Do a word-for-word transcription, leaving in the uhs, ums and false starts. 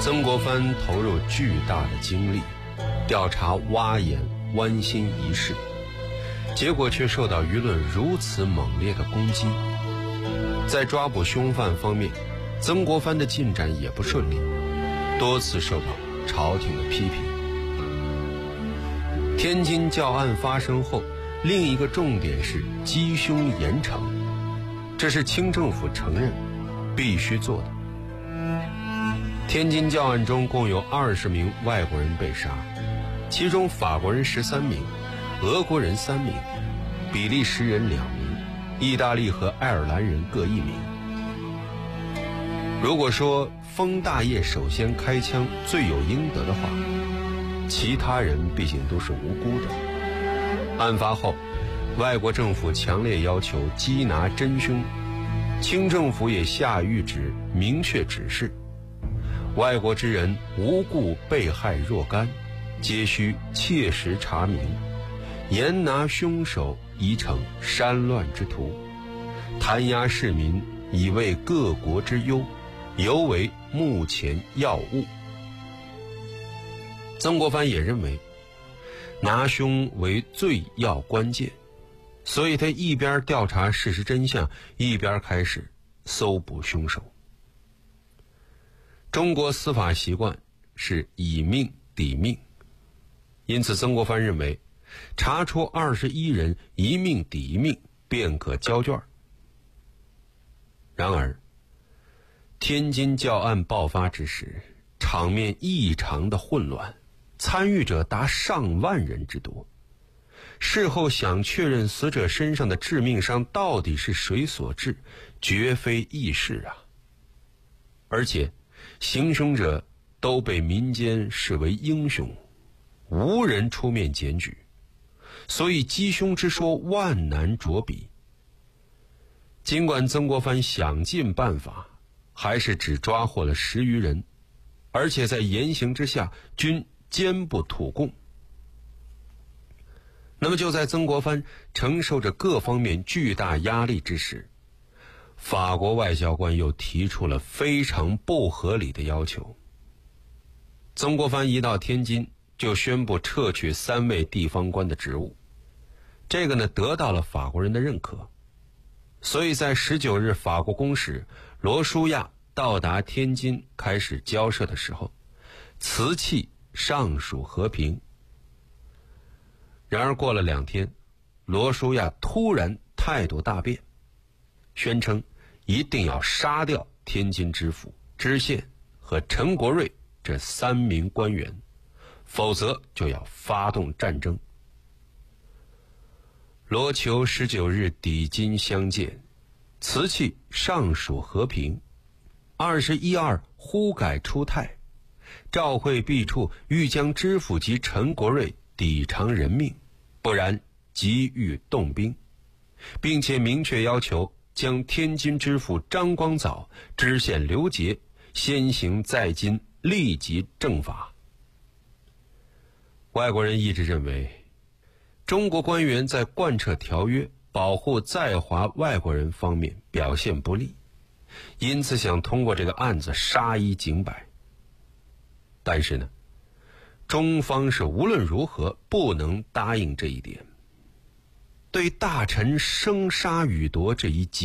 曾国藩投入巨大的精力调查挖眼剜心一事，结果却受到舆论如此猛烈的攻击。在抓捕凶犯方面，曾国藩的进展也不顺利，多次受到朝廷的批评。天津教案发生后，另一个重点是缉凶严惩，这是清政府承认必须做的。天津教案中共有二十名外国人被杀，其中法国人十三名，俄国人三名，比利时人两名，意大利和爱尔兰人各一名。如果说封大业首先开枪罪有应得的话，其他人毕竟都是无辜的。案发后，外国政府强烈要求缉拿真凶，清政府也下谕旨明确指示，外国之人无故被害若干，皆须切实查明，严拿凶手，以惩山乱之徒。弹压市民，以为各国之忧，尤为目前要务。曾国藩也认为拿凶为最要关键，所以他一边调查事实真相，一边开始搜捕凶手。中国司法习惯是以命抵命，因此曾国藩认为查出二十一人一命抵一命便可交卷。然而天津教案爆发之时，场面异常的混乱，参与者达上万人之多。事后想确认死者身上的致命伤到底是谁所致，绝非易事啊。而且行凶者都被民间视为英雄，无人出面检举，所以缉凶之说万难着笔。尽管曾国藩想尽办法，还是只抓获了十余人，而且在严刑之下均坚不吐供。那么就在曾国藩承受着各方面巨大压力之时，法国外交官又提出了非常不合理的要求。曾国藩一到天津就宣布撤去三位地方官的职务，这个呢得到了法国人的认可。所以在十九日法国公使罗舒亚到达天津开始交涉的时候，瓷器尚属和平。然而过了两天，罗舒亚突然态度大变，宣称一定要杀掉天津知府、知县和陈国瑞这三名官员，否则就要发动战争。罗求十九日抵京相见，瓷器尚属和平。二十一二忽改出态，召会毕处，欲将知府及陈国瑞抵偿人命，不然即欲动兵，并且明确要求将天津知府张光藻、知县刘杰先行在京，立即正法。外国人一直认为中国官员在贯彻条约、保护在华外国人方面表现不利，因此想通过这个案子杀一儆百。但是呢，中方是无论如何不能答应这一点。对大臣生杀予夺这一